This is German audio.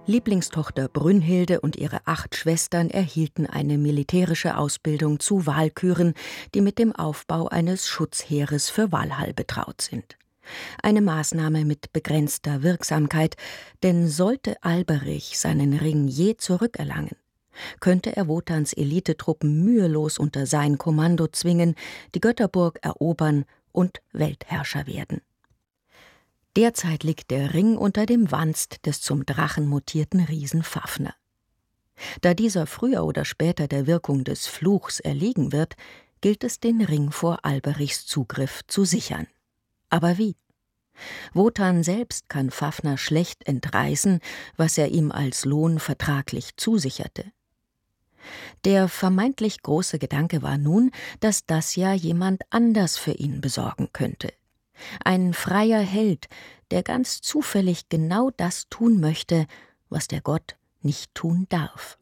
Lieblingstochter Brünnhilde und ihre 8 Schwestern erhielten eine militärische Ausbildung zu Walküren, die mit dem Aufbau eines Schutzheeres für Walhall betraut sind. Eine Maßnahme mit begrenzter Wirksamkeit, denn sollte Alberich seinen Ring je zurückerlangen, könnte er Wotans Elitetruppen mühelos unter sein Kommando zwingen, die Götterburg erobern und Weltherrscher werden. Derzeit liegt der Ring unter dem Wanst des zum Drachen mutierten Riesen Fafner. Da dieser früher oder später der Wirkung des Fluchs erliegen wird, gilt es, den Ring vor Alberichs Zugriff zu sichern. Aber wie? Wotan selbst kann Fafner schlecht entreißen, was er ihm als Lohn vertraglich zusicherte. Der vermeintlich große Gedanke war nun, dass das ja jemand anders für ihn besorgen könnte. Ein freier Held, der ganz zufällig genau das tun möchte, was der Gott nicht tun darf.